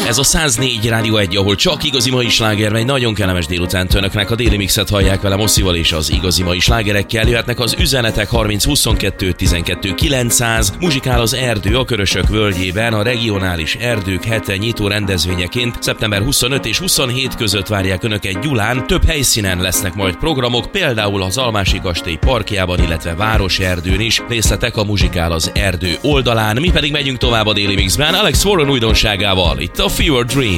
Ez a 104 Rádió 1, ahol csak igazi mai sláger megy. Nagyon kellemes délutánt önöknek. A Déli Mixet hallják vele Mosszival, és az igazi mai slágerekkel jöhetnek az üzenetek 30 22 12 900. Muzsikál az erdő a Körösök völgyében. A regionális erdők hete nyitó rendezvényeként szeptember 25 és 27 között várják önöket Gyulán. Több helyszínen lesznek majd programok, például az Almási kastély parkjában, illetve Városerdőn is. Részletek a Muzsikál az erdő oldalán. Mi pedig megyünk tovább a Déli Mixben Alex Warren újdonságával. Itt a Fever Dream.